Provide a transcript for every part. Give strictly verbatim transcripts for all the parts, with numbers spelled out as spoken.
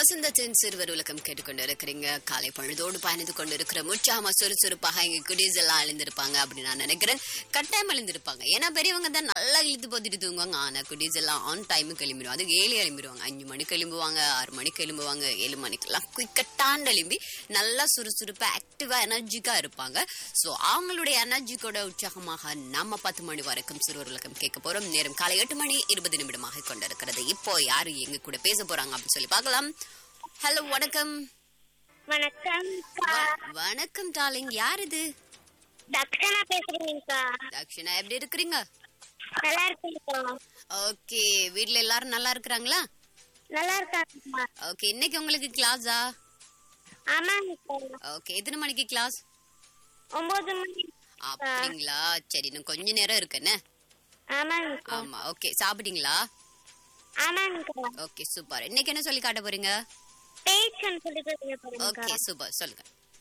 வசந்தத்தின் சிறுவர் உலகம் கேட்டுக்கொண்டு இருக்கிறீங்க. காலை பொழுதோடு பயணித்து கொண்டு இருக்கிற முற்றாம சுறுசுறுப்பாக இங்க குடிஸ் எல்லாம் அழிந்திருப்பாங்க அப்படின்னு நான் நினைக்கிறேன். கட்டாயம் அழிந்திருப்பாங்க. ஏன்னா பெரியவங்க தான் நல்லா இழுத்து போத்திட்டு தூங்குவாங்க. ஆனா குடிஸ் எல்லாம் ஆன் டைமுக்கு கிளம்பிடுவாங்க. அது ஏழு எழும்பிடுவாங்க, அஞ்சு மணிக்கு எழும்புவாங்க, ஆறு மணிக்கு எழும்புவாங்க, ஏழு மணிக்கெல்லாம் குயிக்கட்டாண்டு எழும்பி நல்லா சுறுசுறுப்பா ஆக்டிவா எனர்ஜிக்கா இருப்பாங்க. சோ அவங்களுடைய எனர்ஜி கூட உற்சாகமாக நம்ம பத்து மணி வரைக்கும் சிறுவர் உலகம் கேட்க போறோம். நேரம் காலை எட்டு மணி இருபது நிமிடமாக கொண்டிருக்கிறது. இப்போ யாரு எங்க கூட பேச போறாங்க அப்படின்னு சொல்லி பார்க்கலாம். ஹலோ, வணக்கம். வணக்கம். வணக்கம் டார்லிங், யார் இது? தக்ஷனா பேசுறீங்கக்கா. தக்ஷனா, எப்படி இருக்கிறீங்க? நல்லா இருக்கீங்கக்கா. ஓகே, வீட்ல எல்லாரும் நல்லா இருக்கிறாங்களா? நல்லா இருக்காங்கக்கா. ஓகே, இன்னைக்கு உங்களுக்கு கிளாஸா? ஆமாங்கக்கா. ஓகே, எத்தனை மணிக்கு கிளாஸ்? ஒன்பது மணி. அப்படிங்களா? சரி, இன்னும் கொஞ்ச நேரம் இருக்குன்னு. ஆமாங்கக்கா. ஆமா, ஓகே. சாப்பிட்டீங்களா? ஆமாங்கக்கா. Okay, super. இன்னைக்கு என்ன சொல்லி காட்ட போறீங்க? பேச்சன் சொல்லிக்கிறீங்க பாருங்கக்கா. ஓகே, சூப்பர், சொல்லுங்க.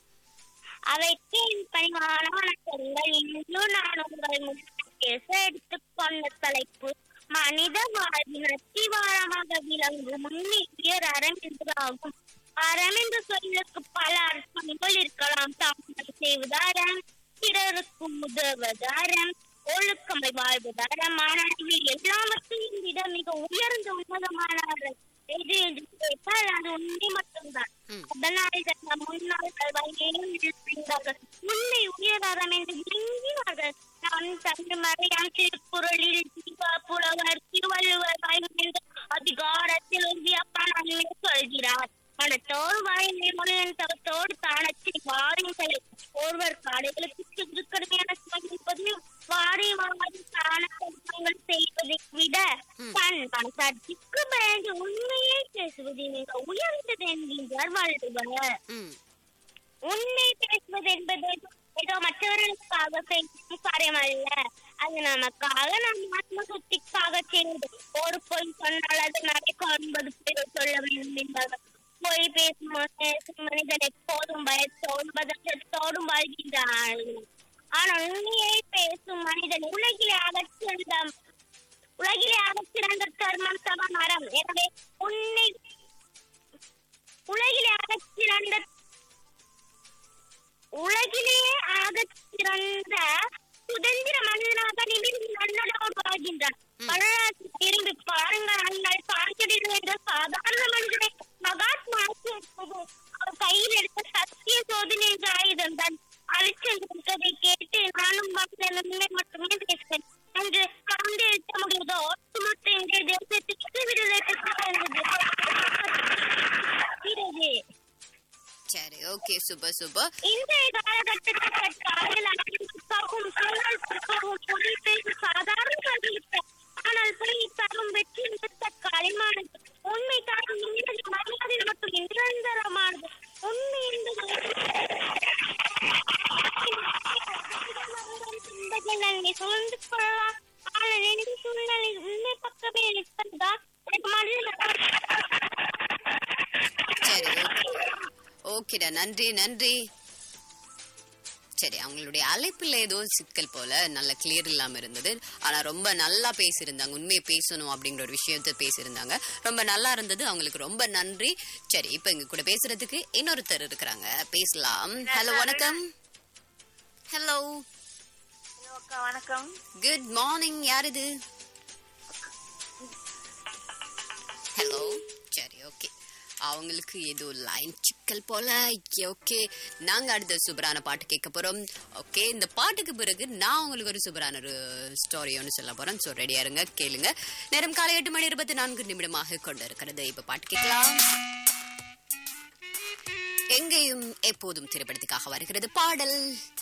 அவைக்கு பணிவான வணக்கங்கள். இன்று நான் உங்கள் முன்னால் பேச எடுத்துக்கொண்ட தலைப்பு மனித வாழ்வின் அத்திவாரமாக விளங்கும் உண்மையர் அறம் என்றாகும். அறம் என்ற சொல்லுக்கு பல அர்த்தங்கள் இருக்கலாம். தாங்கள் செய்வது அறம், பிறருக்கு உதவுவது அறம், ஒழுக்கமை வாழ்வது அறம். ஆனால் எல்லாவற்றையும் விட மிக உயர்ந்த உன்னதமான அறம் எது என்று கேட்டால் அது உண்மை மட்டும்தான். அதனால் முன்னாள் வகையிலும் இருக்கின்றார்கள். உண்மை உயர் அறம் என்று விளங்கினார்கள். நான் தமிழ் மறையான் திருக்குறளில் புலவர் திருவள்ளுவர் என்ற அதிகாரத்தில் அப்பா நன்மை சொல்கிறார். மனத்தோடு வாயினை மொழியின் தகத்தோடு தானத்தில் வாரிகளை ஒருவர் காடுகளுக்கு திருக்கடுமையான சமைப்பது வாரி வாரி தானங்கள் செய்வதை விட தன் மனசாட்சிக்கு பயந்து உண்மையை பேசுவது மிக உயர்ந்தது என்கின்றார் வள்ளுவர். உண்மை பேசுவது என்பது ஏதோ மற்றவர்களுக்காக பேசும் காரியம் அல்ல, அது நமக்காக நம் ஆத்ம சுத்திக்காக செய்வது. ஒரு பொய் சொன்னால் அது நடக்கும் என்பது சொல்ல வேண்டும் என்பவர். பொய் பேசும் மனிதன் எப்போதும் பயத்தோடும் பதற்றத்தோடும் வாழ்கின்றான். ஆனால் உண்மையை பேசும் மனிதன் உலகிலே அகச்சிறந்த உலகிலே அகச்சிறந்த தர்மம் சமம் அறம். எனவே உன்னை உலகிலே அகச்சிறந்த உலகிலேயே ஆகச்சிறந்த சுதந்திர மனிதனாக நிமிர்ந்து நல்லதோடு வாழ்கின்றான். வரலாற்று திரும்பி பாருங்கள். அண்ணல் பார்க்கிறீர்கள் என்ற சாதாரண மனிதனை மகாத்மா அவர் கையில் எடுத்த சத்திய சோதனை என்ற ஆயுதம் தான் அழிச்சதை கேட்டு நானும் உண்மை மட்டுமே பேசுகிறேன் என்று கலந்து எழுத்த முடியுதோ ஒட்டுமொத்த இந்திய தேசத்துக்கு விடுதலை பெற்றது. சரி, ஓகே, சூப்பர் சூப்பர். இன்றைய காலகட்டத்தில் சாதாரண ஆனால் போய் தரும் வெற்றி களிமானது. உண்மை தாக்கும் மரியாதை மற்றும் நிரந்தரமானது. உண்மை என்பது சூழ்ந்து கொள்ளலாம். ஆனால் எந்த சூழ்நிலை உண்மை பக்கமே இருப்பதுதான் சரி, ஓகேடா, நன்றி நன்றி. சரி, அவங்களுடைய அழைப்புல ஏதோ சிக்கல் போல நல்ல கிளியர் இல்லாம இருந்தது. ஆனா ரொம்ப நல்லா பேசியிருந்தாங்க. உண்மையை பேசணும் அப்படிங்கிற ஒரு விஷயத்த பேசியிருந்தாங்க. ரொம்ப நல்லா இருந்தது. அவங்களுக்கு ரொம்ப நன்றி. சரி, இப்ப இங்க கூட பேசுறதுக்கு இன்னொருத்தர் இருக்கிறாங்க, பேசலாம். ஹலோ, வணக்கம். ஹலோ, வணக்கம். Good morning. யார் இது? ஹலோ. சரி, ஓகே. அவங்களுக்கு ஏதோ லைன் சிக்கல் போல. ஓகே, நாங்க அடுத்த சூப்பரான பாட்டு கேட்க போறோம். ஓகே, இந்த பாட்டுக்கு பிறகு நான் உங்களுக்கு ஒரு சூப்பரான ஒரு ஸ்டோரி ஒன்று சொல்ல போறேன். ஸோ ரெடியா இருங்க, கேளுங்க. நேரம் காலை எட்டு மணி இருபத்தி நான்கு நிமிடமாக கொண்டு இருக்கிறது. இப்ப பாட்டு கேட்கலாம். எங்கேயும் எப்போதும் திரைப்படத்துக்காக வருகிறது பாடல்.